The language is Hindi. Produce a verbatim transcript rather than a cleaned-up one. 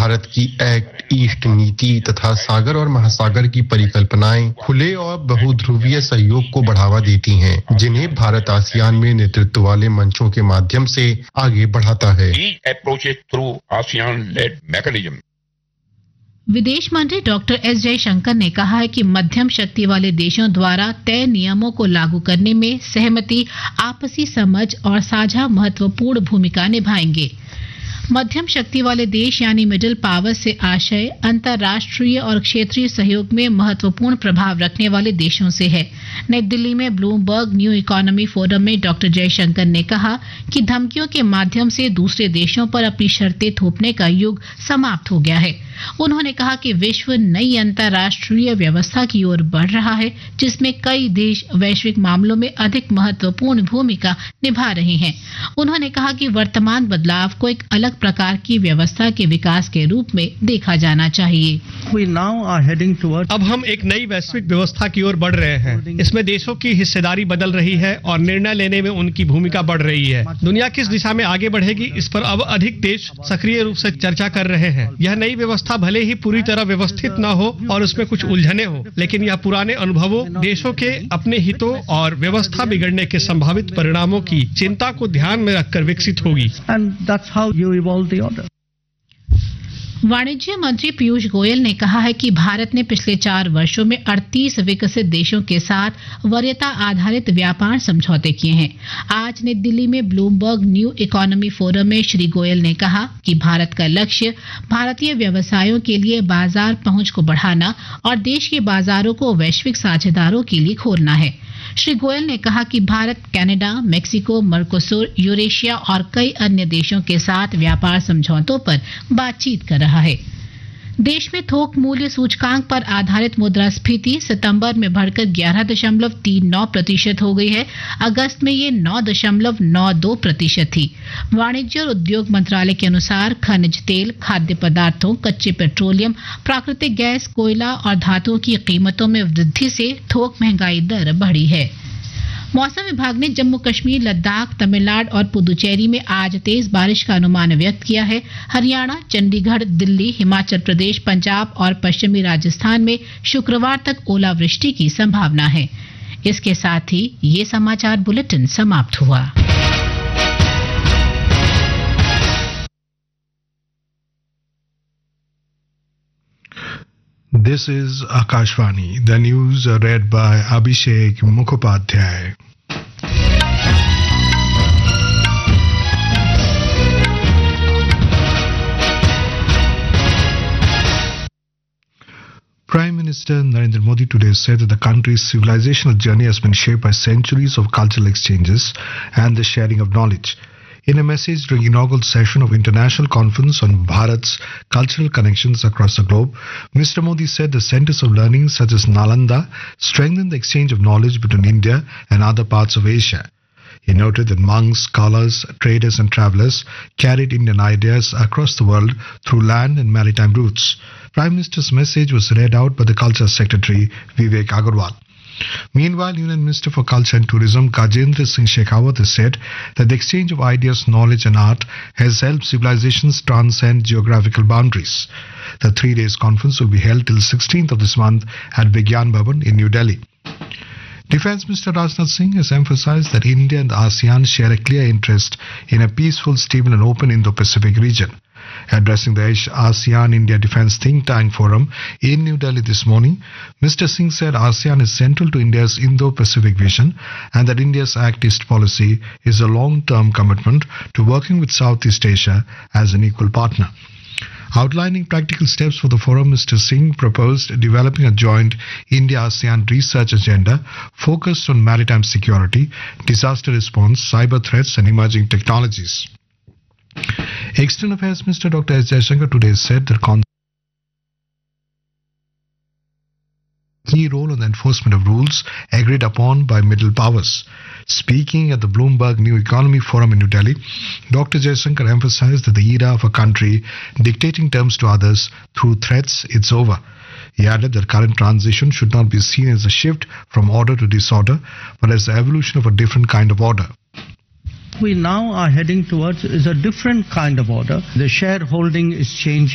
भारत की एक्ट ईस्ट नीति तथा सागर और महासागर की परिकल्पनाएं खुले और बहुध्रुवीय सहयोग को बढ़ावा देती हैं, जिन्हें भारत आसियान में नेतृत्व वाले मंचों के माध्यम से आगे बढ़ाता है। विदेश मंत्री डॉक्टर एस जयशंकर ने कहा है कि मध्यम शक्ति वाले देशों द्वारा तय नियमों को लागू करने में सहमति, आपसी समझ और साझा महत्वपूर्ण भूमिका निभाएंगे। मध्यम शक्ति वाले देश यानी मिडिल पावर से आशय अंतर्राष्ट्रीय और क्षेत्रीय सहयोग में महत्वपूर्ण प्रभाव रखने वाले देशों से है। नई दिल्ली में ब्लूमबर्ग न्यू इकोनॉमी फोरम में डॉक्टर जयशंकर ने कहा कि धमकियों के माध्यम से दूसरे देशों पर अपनी शर्तें थोपने का युग समाप्त हो गया है। उन्होंने कहा कि विश्व नई अंतर्राष्ट्रीय व्यवस्था की ओर बढ़ रहा है, जिसमें कई देश वैश्विक मामलों में अधिक महत्वपूर्ण भूमिका निभा रहे हैं। उन्होंने कहा कि वर्तमान बदलाव को एक अलग प्रकार की व्यवस्था के विकास के रूप में देखा जाना चाहिए। We now are heading towards... अब हम एक नई वैश्विक व्यवस्था की ओर बढ़ रहे हैं। इसमें देशों की हिस्सेदारी बदल रही है और निर्णय लेने में उनकी भूमिका बढ़ रही है। दुनिया किस दिशा में आगे बढ़ेगी, इस पर अब अधिक देश सक्रिय रूप से चर्चा कर रहे हैं। यह नई व्यवस्था भले ही पूरी तरह व्यवस्थित न हो और उसमें कुछ उलझने हो, लेकिन यह पुराने अनुभवों, देशों के अपने हितों और व्यवस्था बिगड़ने के संभावित परिणामों की चिंता को ध्यान में रखकर विकसित होगी। वाणिज्य मंत्री पीयूष गोयल ने कहा है कि भारत ने पिछले चार वर्षों में अड़तीस विकसित देशों के साथ वरीयता आधारित व्यापार समझौते किए हैं। आज नई दिल्ली में ब्लूमबर्ग न्यू इकोनॉमी फोरम में श्री गोयल ने कहा कि भारत का लक्ष्य भारतीय व्यवसायों के लिए बाजार पहुंच को बढ़ाना और देश के बाजारों को वैश्विक साझेदारों के लिए खोलना है। श्री गोयल ने कहा कि Bharat Canada, Mexico, Mercosur, Eurasia और कई अन्य देशों के साथ व्यापार समझौतों पर बातचीत कर रहा है। देश में थोक मूल्य सूचकांक पर आधारित मुद्रास्फीति सितंबर में बढ़कर ग्यारह दशमलव तीन नौ प्रतिशत हो गई है। अगस्त में ये नौ दशमलव नौ दो प्रतिशत थी। वाणिज्य और उद्योग मंत्रालय के अनुसार खनिज तेल, खाद्य पदार्थों, कच्चे पेट्रोलियम, प्राकृतिक गैस, कोयला और धातुओं की कीमतों में वृद्धि से थोक महंगाई दर बढ़ी है। मौसम विभाग ने जम्मू कश्मीर, लद्दाख, तमिलनाडु और पुदुचेरी में आज तेज बारिश का अनुमान व्यक्त किया है। हरियाणा, चंडीगढ़, दिल्ली, हिमाचल प्रदेश, पंजाब और पश्चिमी राजस्थान में शुक्रवार तक ओलावृष्टि की संभावना है। इसके साथ ही ये समाचार बुलेटिन समाप्त हुआ। This is Akashvani. The news are read by Abhishek Mukhopadhyay. Prime Minister Narendra Modi today said that the country's civilizational journey has been shaped by centuries of cultural exchanges and the sharing of knowledge. In a message during the inaugural session of International Conference on Bharat's cultural connections across the globe, Mister Modi said the centers of learning such as Nalanda strengthen the exchange of knowledge between India and other parts of Asia. He noted that monks, scholars, traders and travelers carried Indian ideas across the world through land and maritime routes. Prime Minister's message was read out by the Culture Secretary Vivek Agarwal. Meanwhile, Union Minister for Culture and Tourism Gajendra Singh Shekhawat has said that the exchange of ideas, knowledge and art has helped civilizations transcend geographical boundaries. The three days conference will be held till sixteenth of this month at Vigyan Bhavan in New Delhi. Defence Minister Rajnath Singh has emphasized that India and ASEAN share a clear interest in a peaceful, stable and open Indo-Pacific region. Addressing the ASEAN-India Defence Think Tank Forum in New Delhi this morning, Mister Singh said ASEAN is central to India's Indo-Pacific vision and that India's Act East policy is a long-term commitment to working with Southeast Asia as an equal partner. Outlining practical steps for the forum, Mister Singh proposed developing a joint India-ASEAN research agenda focused on maritime security, disaster response, cyber threats and emerging technologies. External Affairs Minister Doctor S. Jaishankar today said that con- key role in the enforcement of rules agreed upon by middle powers. Speaking at the Bloomberg New Economy Forum in New Delhi, Doctor Jaishankar emphasized that the era of a country dictating terms to others through threats is over. He added that current transition should not be seen as a shift from order to disorder, but as the evolution of a different kind of order. We now are heading towards is a different kind of order. The shareholding is changing.